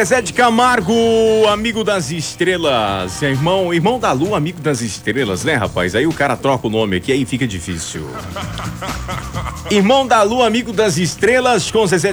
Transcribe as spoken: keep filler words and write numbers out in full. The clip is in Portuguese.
Zé de Camargo, amigo das estrelas. Irmão, irmão da Lua, amigo das estrelas, né, rapaz? Aí o cara troca o nome aqui, aí fica difícil. Irmão da Lua, amigo das estrelas, com Zezé